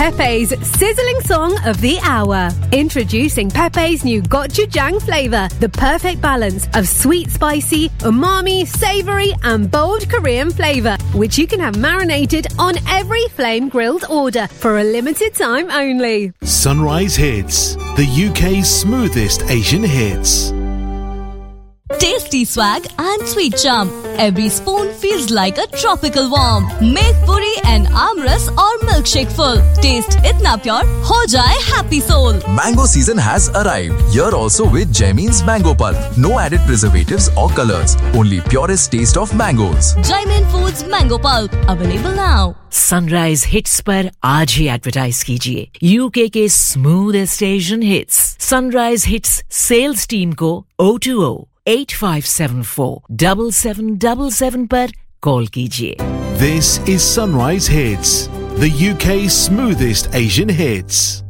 Pepe's sizzling song of the hour. Introducing Pepe's new gochujang flavour, the perfect balance of sweet, spicy, umami, savoury and bold Korean flavour, which you can have marinated on every flame grilled order for a limited time only. Sunrise Hits, the UK's smoothest Asian hits. Tasty swag and sweet charm. Every spoon feels like a tropical warm. Make puri and amras or milkshake full. Taste itna pure, ho jaye happy soul. Mango season has arrived. Here also with Jaimin's Mango Pulp. No added preservatives or colors. Only purest taste of mangoes. Jaimin Foods Mango Pulp. Available now. Sunrise hits पर आज ही advertise कीजिए UK के smoothest Asian hits sunrise hits sales team को 020-8574-7777 पर call कीजिए. This is Sunrise Hits, the UK's smoothest Asian hits.